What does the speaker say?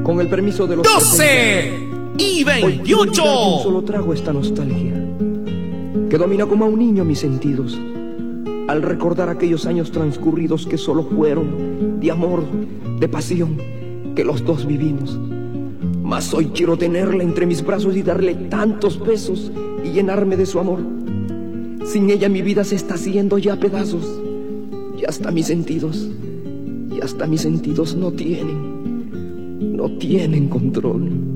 Con el permiso de los 12 y 28. Hoy un solo trago esta nostalgia que domina como a un niño mis sentidos al recordar aquellos años transcurridos que solo fueron de amor, de pasión, que los dos vivimos. Mas hoy quiero tenerla entre mis brazos y darle tantos besos y llenarme de su amor. Sin ella mi vida se está haciendo ya a pedazos y hasta mis sentidos no tienen control.